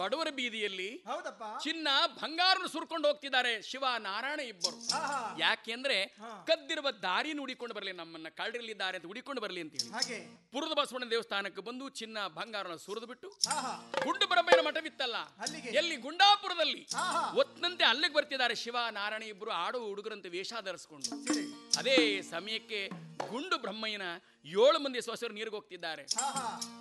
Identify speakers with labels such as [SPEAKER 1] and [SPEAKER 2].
[SPEAKER 1] ಬಡವರ ಬೀದಿಯಲ್ಲಿ
[SPEAKER 2] ಹೌದಪ್ಪ.
[SPEAKER 1] ಚಿನ್ನ ಬಂಗಾರನು ಸುರ್ಕೊಂಡು ಹೋಗ್ತಿದ್ದಾರೆ ಶಿವ ನಾರಾಯಣ ಇಬ್ಬರು. ಯಾಕೆಂದ್ರೆ ಕದ್ದಿರುವ ದಾರಿ ಹುಡಿಕೊಂಡು ಬರಲಿ, ನಮ್ಮನ್ನ ಕಳ್ಳರಿಲ್ಲಿದ್ದಾರೆ ಅಂತ ಹುಡಿಕೊಂಡು ಬರಲಿ ಅಂತ ಹೇಳಿ ಪುರದ ಬಸವಣ್ಣ ದೇವಸ್ಥಾನಕ್ಕೆ ಬಂದು ಚಿನ್ನ ಬಂಗಾರನ ಸುರಿದು ಬಿಟ್ಟು ಗುಂಡು ಬರಬೇನ ಮಠವಿತ್ತಲ್ಲ, ಎಲ್ಲಿ ಗುಂಡಾಪುರದಲ್ಲಿ ಒತ್ತಂತೆ ಅಲ್ಲಿಗೆ ಬರ್ತಿದ್ದಾರೆ ಶಿವ ನಾರಾಯಣ ಇಬ್ಬರು ಆಡೋ ಹುಡುಗರಂತೆ ವೇಷ ಧರಿಸಿಕೊಂಡು. ಅದೇ ಸಮಯಕ್ಕೆ ಗುಂಡು ಬ್ರಹ್ಮಯ್ಯನ 7 ಮಂದಿ ಸೊಸೆಯರು ನೀರಿಗೆ ಹೋಗ್ತಿದ್ದಾರೆ.